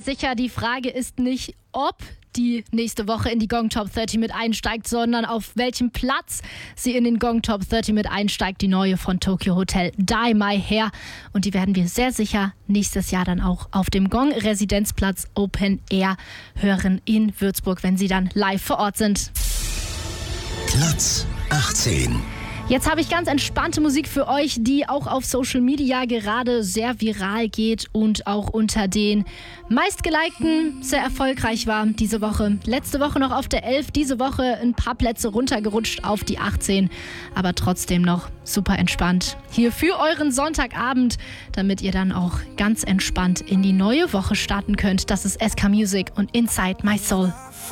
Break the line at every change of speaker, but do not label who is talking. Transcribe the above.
sicher, die Frage ist nicht, ob die nächste Woche in die Gong Top 30 mit einsteigt, sondern auf welchem Platz sie in den Gong Top 30 mit einsteigt, die neue von Tokio Hotel, Dye My Hair. Und die werden wir sehr sicher nächstes Jahr dann auch auf dem Gong Residenzplatz Open Air hören in Würzburg, wenn sie dann live vor Ort sind.
Platz 18.
Jetzt habe ich ganz entspannte Musik für euch, die auch auf Social Media gerade sehr viral geht und auch unter den meistgelikten sehr erfolgreich war diese Woche. Letzte Woche noch auf der 11, diese Woche ein paar Plätze runtergerutscht auf die 18, aber trotzdem noch super entspannt. Hier für euren Sonntagabend, damit ihr dann auch ganz entspannt in die neue Woche starten könnt. Das ist SK Music und Inside My Soul.